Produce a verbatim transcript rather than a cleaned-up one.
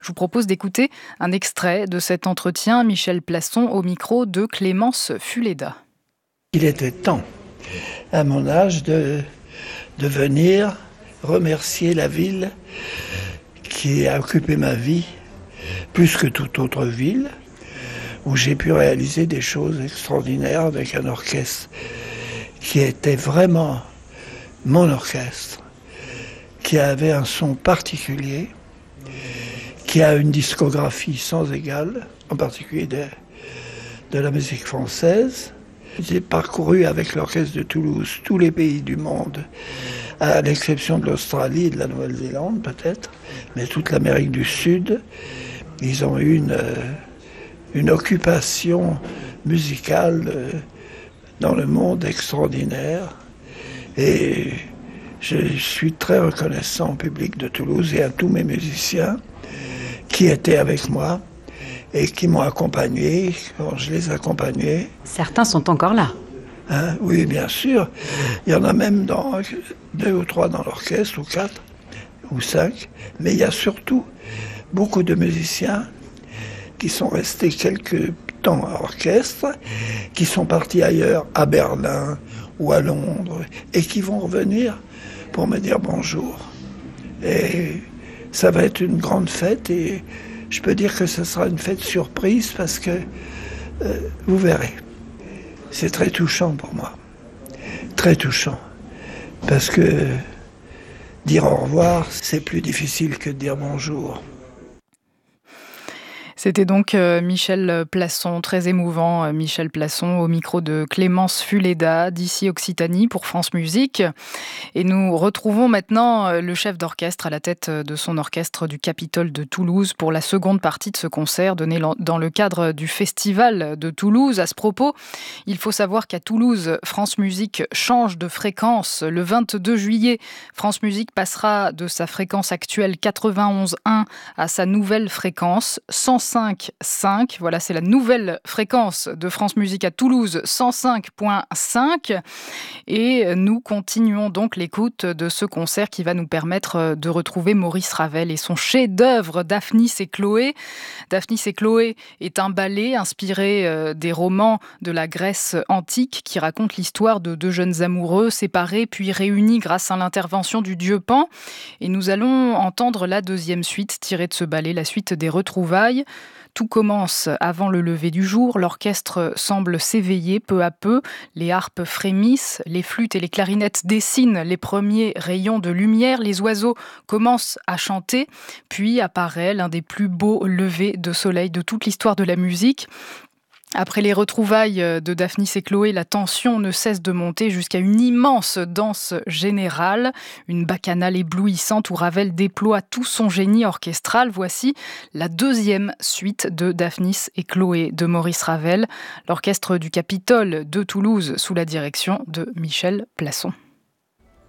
Je vous propose d'écouter un extrait de cet entretien, Michel Plasson au micro de Clémence Fuleda. Il était temps, à mon âge, de, de venir remercier la ville qui a occupé ma vie, plus que toute autre ville, où j'ai pu réaliser des choses extraordinaires avec un orchestre qui était vraiment mon orchestre, qui avait un son particulier, qui a une discographie sans égale, en particulier de, de la musique française. J'ai parcouru avec l'orchestre de Toulouse tous les pays du monde, à l'exception de l'Australie et de la Nouvelle-Zélande peut-être, mais toute l'Amérique du Sud. Ils ont eu une, une occupation musicale dans le monde extraordinaire. Et je suis très reconnaissant au public de Toulouse et à tous mes musiciens qui étaient avec moi et qui m'ont accompagné quand je les accompagnais. Certains sont encore là. Hein, oui, bien sûr. Il y en a même dans deux ou trois dans l'orchestre, ou quatre, ou cinq. Mais il y a surtout beaucoup de musiciens qui sont restés quelques temps à l'orchestre, qui sont partis ailleurs, à Berlin ou à Londres, et qui vont revenir pour me dire bonjour. Et ça va être une grande fête, et je peux dire que ce sera une fête surprise parce que, euh, vous verrez, c'est très touchant pour moi. Très touchant. Parce que dire au revoir, c'est plus difficile que de dire bonjour. C'était donc euh, Michel Plasson, très émouvant, euh, Michel Plasson au micro de Clémence Fuleda d'ici Occitanie pour France Musique. Et nous retrouvons maintenant euh, le chef d'orchestre à la tête de son orchestre du Capitole de Toulouse pour la seconde partie de ce concert donné dans le cadre du Festival de Toulouse. À ce propos, il faut savoir qu'à Toulouse, France Musique change de fréquence. Le vingt-deux juillet, France Musique passera de sa fréquence actuelle quatre-vingt-onze virgule un à sa nouvelle fréquence cent cinq virgule cinq. Voilà, c'est la nouvelle fréquence de France Musique à Toulouse, cent cinq virgule cinq. Et nous continuons donc l'écoute de ce concert qui va nous permettre de retrouver Maurice Ravel et son chef-d'œuvre Daphnis et Chloé. Daphnis et Chloé est un ballet inspiré des romans de la Grèce antique qui raconte l'histoire de deux jeunes amoureux séparés puis réunis grâce à l'intervention du dieu Pan. Et nous allons entendre la deuxième suite tirée de ce ballet, la suite des retrouvailles. Tout commence avant le lever du jour, l'orchestre semble s'éveiller peu à peu, les harpes frémissent, les flûtes et les clarinettes dessinent les premiers rayons de lumière, les oiseaux commencent à chanter, puis apparaît l'un des plus beaux levers de soleil de toute l'histoire de la musique. Après les retrouvailles de Daphnis et Chloé, la tension ne cesse de monter jusqu'à une immense danse générale, une bacchanale éblouissante où Ravel déploie tout son génie orchestral. Voici la deuxième suite de Daphnis et Chloé de Maurice Ravel, l'orchestre du Capitole de Toulouse sous la direction de Michel Plasson.